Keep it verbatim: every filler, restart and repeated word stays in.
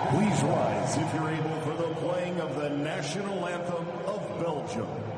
Please rise if you're able for the playing of the national anthem of Belgium.